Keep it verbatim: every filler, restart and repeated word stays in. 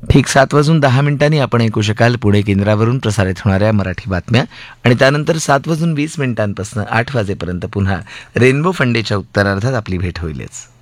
ठीक सात वाजून दहा मिनिटांनी आपण ऐकू शकाल पुणे केंद्रावरून प्रसारित होणाऱ्या मराठी बातम्या आणि त्यानंतर सात वाजून वीस मिनिटांपासून आठ वाजेपर्यंत पुन्हा रेनबो फंडेच्या उत्तरार्धात आपली भेट होईलच.